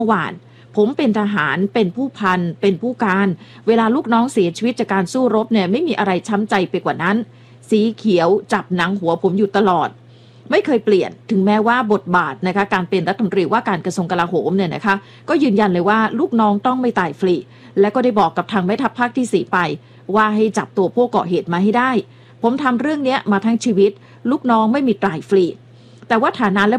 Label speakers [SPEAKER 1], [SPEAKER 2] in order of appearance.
[SPEAKER 1] วานผมเป็นทหารเป็นผู้พันเป็นผู้การเวลาลูกน้องเสียชีวิตจากการสู้รบเนี่ยไม่มีอะไรช้ำใจไปกว่านั้นสีเขียวจับหนังหัวผมอยู่ตลอดไม่เคยเปลี่ยนถึงแม้ว่าบทบาทนะคะการเป็นรัฐมนตรีว่าการกระทรวงกลาโหมเนี่ยนะคะก็ยืนยันเลยว่าลูกน้องต้องไม่ตายฟรีและก็ได้บอกกับทางแม่ทัพภาคที่4ไปว่าให้จับตัวผู้ก่อเหตุมาให้ได้ผมทำเรื่องนี้มาทั้งชีวิตลูกน้องไม่มีตายฟรีแต่ว่าฐานะและ